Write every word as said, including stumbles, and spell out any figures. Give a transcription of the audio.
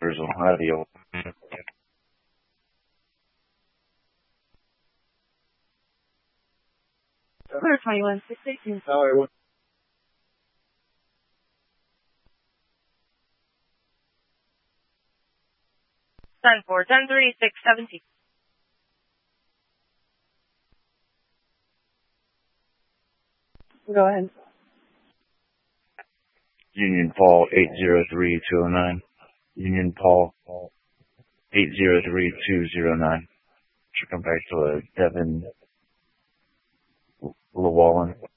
Ohio. Clear twenty-one, six eighteen. Tower ten four, ten three, six seventeen. Go ahead. Union Paul eight zero three two zero nine. Union Paul eight zero three two zero nine. Should come back to uh, Devin Llewellyn.